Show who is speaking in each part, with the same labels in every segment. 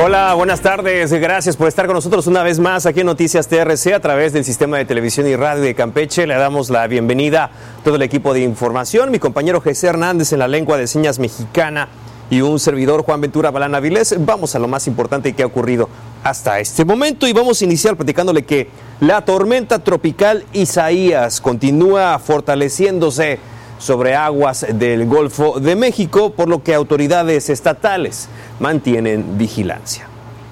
Speaker 1: Hola, buenas tardes. Gracias por estar con nosotros una vez más aquí en Noticias TRC a través del Sistema de Televisión y Radio de Campeche. Le damos la bienvenida a todo el equipo de información, mi compañero José Hernández en la lengua de señas mexicana y un servidor Juan Ventura Balán Avilés. Vamos a lo más importante que ha ocurrido hasta este momento y vamos a iniciar platicándole que la tormenta tropical Isaías continúa fortaleciéndose sobre aguas del Golfo de México, por lo que autoridades estatales mantienen vigilancia.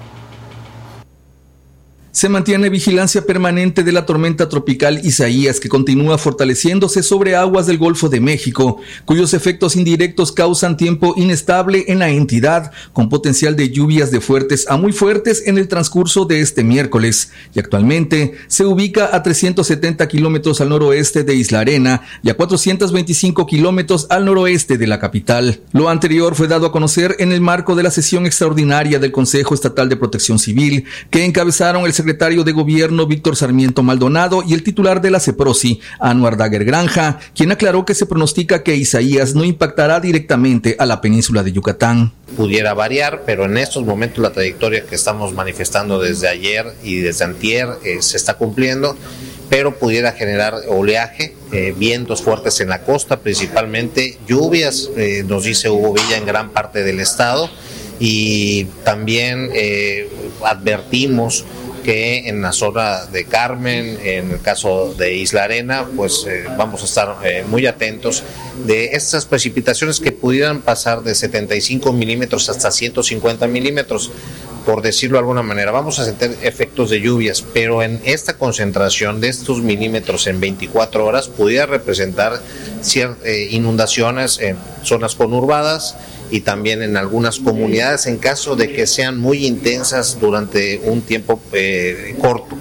Speaker 2: Se mantiene vigilancia permanente de la tormenta tropical Isaías, que continúa fortaleciéndose sobre aguas del Golfo de México, cuyos efectos indirectos causan tiempo inestable en la entidad, con potencial de lluvias de fuertes a muy fuertes en el transcurso de este miércoles, y actualmente se ubica a 370 kilómetros al noroeste de Isla Arena y a 425 kilómetros al noroeste de la capital. Lo anterior fue dado a conocer en el marco de la sesión extraordinaria del Consejo Estatal de Protección Civil, que encabezaron el secretario de Gobierno Víctor Sarmiento Maldonado y el titular de la CEPROSI, Anuar Daguer Granja, quien aclaró que se pronostica que Isaías no impactará directamente a la península de Yucatán.
Speaker 3: Pudiera variar, pero en estos momentos la trayectoria que estamos manifestando desde ayer y desde antier se está cumpliendo, pero pudiera generar oleaje, vientos fuertes en la costa, principalmente lluvias, nos dice Hugo Villa, en gran parte del estado, y también advertimos que en la zona de Carmen, en el caso de Isla Arena, pues vamos a estar muy atentos de estas precipitaciones que pudieran pasar de 75 milímetros hasta 150 milímetros, por decirlo de alguna manera. Vamos a sentir efectos de lluvias, pero en esta concentración de estos milímetros en 24 horas pudiera representar inundaciones en zonas conurbadas y también en algunas comunidades en caso de que sean muy intensas durante un tiempo corto.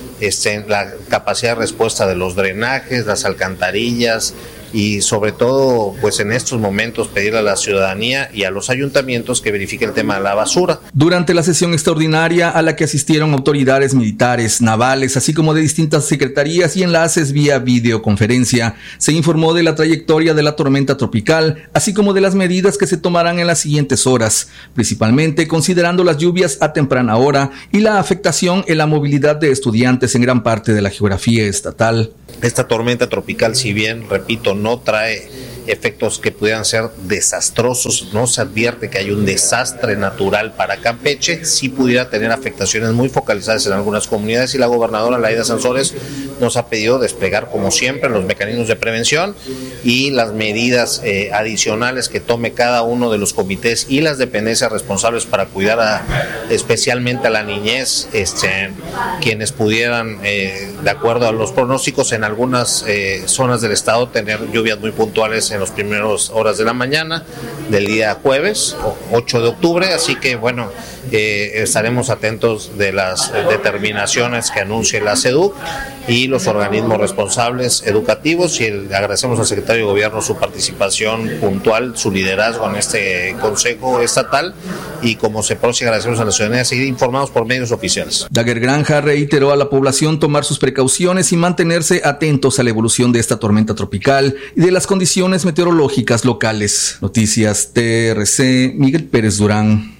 Speaker 3: La capacidad de respuesta de los drenajes, las alcantarillas y sobre todo pues en estos momentos pedirle a la ciudadanía y a los ayuntamientos que verifiquen el tema de la basura.
Speaker 2: Durante la sesión extraordinaria a la que asistieron autoridades militares, navales, así como de distintas secretarías y enlaces vía videoconferencia, se informó de la trayectoria de la tormenta tropical, así como de las medidas que se tomarán en las siguientes horas, principalmente considerando las lluvias a temprana hora y la afectación en la movilidad de estudiantes en gran parte de la geografía estatal.
Speaker 3: Esta tormenta tropical, si bien, repito, no trae efectos que pudieran ser desastrosos, no se advierte que hay un desastre natural para Campeche, sí pudiera tener afectaciones muy focalizadas en algunas comunidades y la gobernadora Laida Sansores nos ha pedido desplegar como siempre los mecanismos de prevención y las medidas adicionales que tome cada uno de los comités y las dependencias responsables para cuidar especialmente a la niñez, quienes pudieran, de acuerdo a los pronósticos, en algunas zonas del estado tener lluvias muy puntuales en las primeras horas de la mañana del día jueves 8 de octubre, así que bueno, estaremos atentos de las determinaciones que anuncie la SEDUC y los organismos responsables educativos, y agradecemos al secretario de Gobierno su participación puntual, su liderazgo en este Consejo Estatal, y como se prosigue, agradecemos a la ciudadanía seguir informados por medios oficiales.
Speaker 2: Daguer Granja reiteró a la población tomar sus precauciones y mantenerse atentos a la evolución de esta tormenta tropical y de las condiciones meteorológicas locales. Noticias TRC, Miguel Pérez Durán.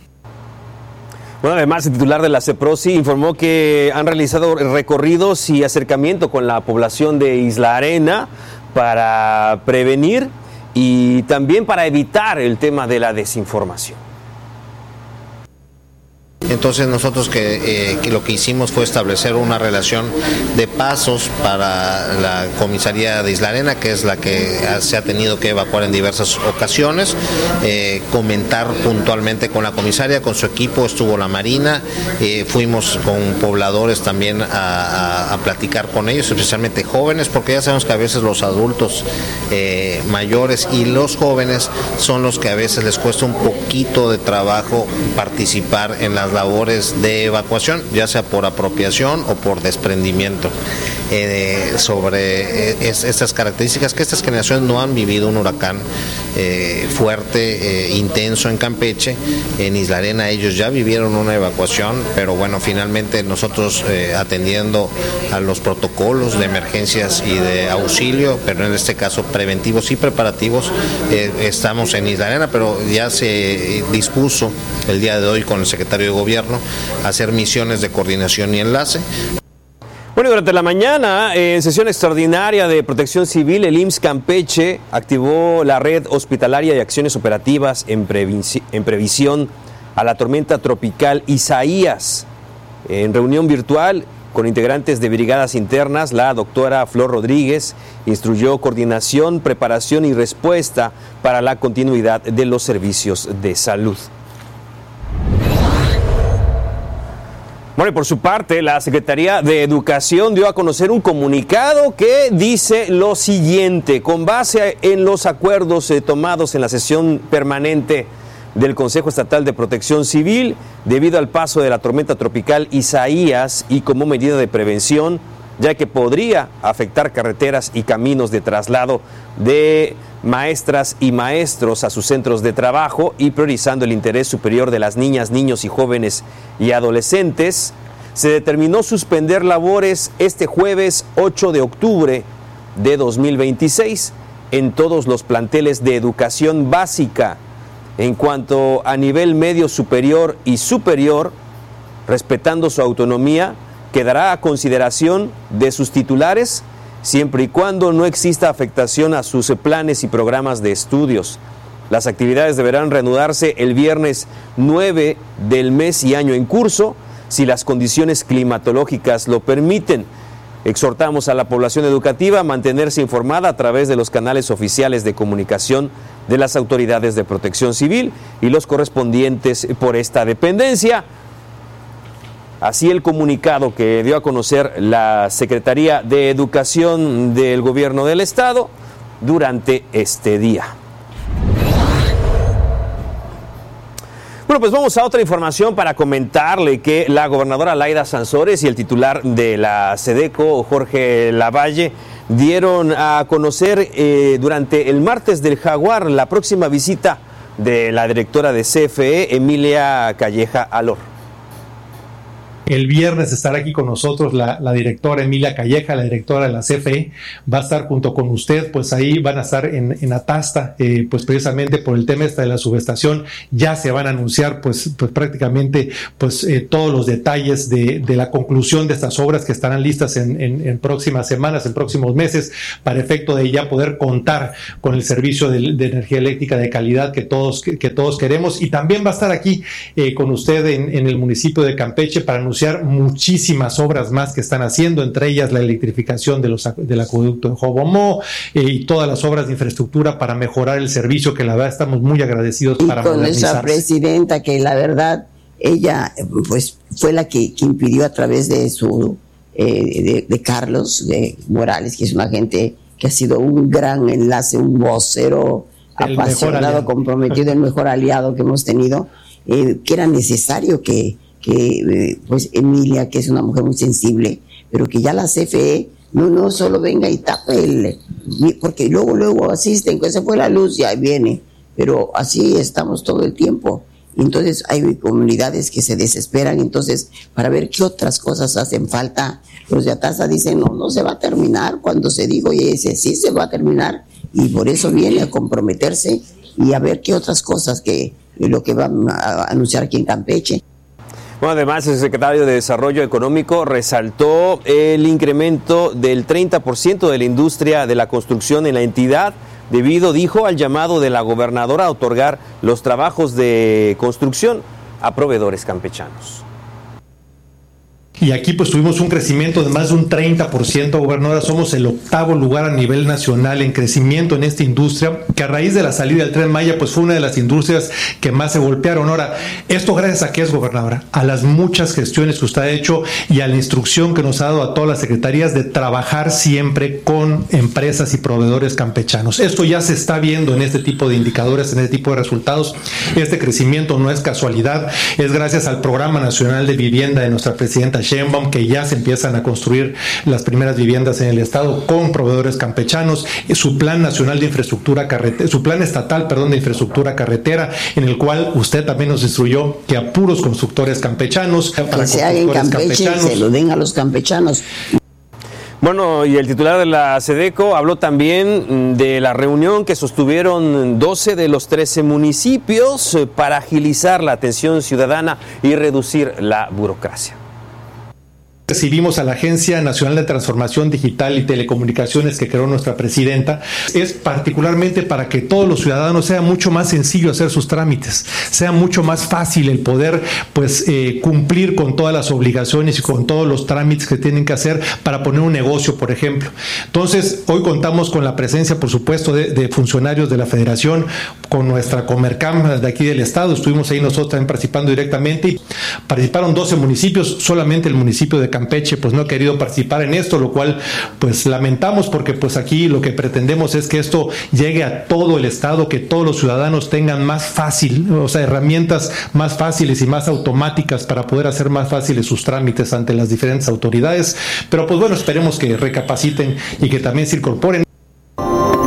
Speaker 1: Bueno, además, el titular de la CEPROSI informó que han realizado recorridos y acercamiento con la población de Isla Arena para prevenir y también para evitar el tema de la desinformación.
Speaker 3: Entonces nosotros que lo que hicimos fue establecer una relación de pasos para la comisaría de Isla Arena, que es la que se ha tenido que evacuar en diversas ocasiones, comentar puntualmente con la comisaria, con su equipo, estuvo la Marina, fuimos con pobladores también a platicar con ellos, especialmente jóvenes, porque ya sabemos que a veces los adultos mayores y los jóvenes son los que a veces les cuesta un poquito de trabajo participar en las labores de evacuación, ya sea por apropiación o por desprendimiento. Sobre estas características, que estas generaciones no han vivido un huracán fuerte, intenso en Campeche. En Isla Arena ellos ya vivieron una evacuación, pero bueno, finalmente nosotros atendiendo a los protocolos de emergencias y de auxilio, pero en este caso preventivos y preparativos, estamos en Isla Arena, pero ya se dispuso el día de hoy con el secretario de gobierno hacer misiones de coordinación y enlace.
Speaker 1: Bueno, durante la mañana, en sesión extraordinaria de Protección Civil, el IMSS Campeche activó la red hospitalaria de acciones operativas en previsión a la tormenta tropical Isaías. En reunión virtual con integrantes de brigadas internas, la doctora Flor Rodríguez instruyó coordinación, preparación y respuesta para la continuidad de los servicios de salud. Bueno, y por su parte, la Secretaría de Educación dio a conocer un comunicado que dice lo siguiente: con base en los acuerdos tomados en la sesión permanente del Consejo Estatal de Protección Civil, debido al paso de la tormenta tropical Isaías y como medida de prevención, ya que podría afectar carreteras y caminos de traslado de maestras y maestros a sus centros de trabajo y priorizando el interés superior de las niñas, niños y jóvenes y adolescentes, se determinó suspender labores este jueves 8 de octubre de 2026 en todos los planteles de educación básica. En cuanto a nivel medio superior y superior, respetando su autonomía, quedará a consideración de sus titulares siempre y cuando no exista afectación a sus planes y programas de estudios. Las actividades deberán reanudarse el viernes 9 del mes y año en curso, si las condiciones climatológicas lo permiten. Exhortamos a la población educativa a mantenerse informada a través de los canales oficiales de comunicación de las autoridades de protección civil y los correspondientes por esta dependencia. Así el comunicado que dio a conocer la Secretaría de Educación del Gobierno del Estado durante este día. Bueno, pues vamos a otra información para comentarle que la gobernadora Laida Sansores y el titular de la SEDECO, Jorge Lavalle, dieron a conocer durante el martes del Jaguar la próxima visita de la directora de CFE, Emilia Calleja Alor.
Speaker 4: El viernes estará aquí con nosotros la directora Emilia Calleja, la directora de la CFE, va a estar junto con usted, pues ahí van a estar en Atasta, pues precisamente por el tema de la subestación, ya se van a anunciar pues prácticamente todos los detalles de la conclusión de estas obras que estarán listas en próximas semanas, en próximos meses, para efecto de ya poder contar con el servicio de energía eléctrica de calidad que todos queremos, y también va a estar aquí con usted en el municipio de Campeche para anunciar muchísimas obras más que están haciendo, entre ellas la electrificación del acueducto en Jobomó y todas las obras de infraestructura para mejorar el servicio, que la verdad estamos muy agradecidos para
Speaker 5: con nuestra presidenta, que la verdad ella pues fue la que impidió a través de su de Carlos de Morales, que es una gente que ha sido un gran enlace, un vocero apasionado, comprometido, el mejor aliado que hemos tenido, que era necesario que pues Emilia, que es una mujer muy sensible, pero que ya la CFE no solo venga y tape porque luego asisten, que se fue la luz, ya viene, pero así estamos todo el tiempo. Entonces hay comunidades que se desesperan, entonces para ver qué otras cosas hacen falta. Los de Atasa dicen no se va a terminar, cuando se dijo y dice sí se va a terminar, y por eso viene a comprometerse y a ver qué otras cosas que lo que van a anunciar aquí en Campeche.
Speaker 1: Bueno, además, el secretario de Desarrollo Económico resaltó el incremento del 30% de la industria de la construcción en la entidad, debido, dijo, al llamado de la gobernadora a otorgar los trabajos de construcción a proveedores campechanos.
Speaker 4: Y aquí pues tuvimos un crecimiento de más de un 30%, gobernadora. Somos el 8º lugar a nivel nacional en crecimiento en esta industria, que a raíz de la salida del Tren Maya pues fue una de las industrias que más se golpearon. Ahora, esto gracias a qué es, gobernadora, a las muchas gestiones que usted ha hecho y a la instrucción que nos ha dado a todas las secretarías de trabajar siempre con empresas y proveedores campechanos. Esto ya se está viendo en este tipo de indicadores, en este tipo de resultados. Este crecimiento no es casualidad, es gracias al Programa Nacional de Vivienda de nuestra presidenta Sheinbaum, que ya se empiezan a construir las primeras viviendas en el estado con proveedores campechanos, su plan nacional de infraestructura carretera, su plan estatal, de infraestructura carretera, en el cual usted también nos instruyó que a puros constructores campechanos,
Speaker 5: que se haga en Campeche y se lo den a los campechanos.
Speaker 1: Bueno, y el titular de la SEDECO habló también de la reunión que sostuvieron 12 de los 13 municipios para agilizar la atención ciudadana y reducir la burocracia.
Speaker 4: Recibimos a la Agencia Nacional de Transformación Digital y Telecomunicaciones que creó nuestra presidenta. Es particularmente para que todos los ciudadanos sea mucho más sencillo hacer sus trámites, sea mucho más fácil el poder cumplir con todas las obligaciones y con todos los trámites que tienen que hacer para poner un negocio, por ejemplo. Entonces, hoy contamos con la presencia, por supuesto, de funcionarios de la Federación, con nuestra Comercam de aquí del Estado. Estuvimos ahí nosotros también participando directamente y participaron 12 municipios, solamente el municipio de Campeche pues no ha querido participar en esto, lo cual pues lamentamos, porque pues aquí lo que pretendemos es que esto llegue a todo el estado, que todos los ciudadanos tengan más fácil, o sea, herramientas más fáciles y más automáticas para poder hacer más fáciles sus trámites ante las diferentes autoridades. Pero pues bueno, esperemos que recapaciten y que también se incorporen.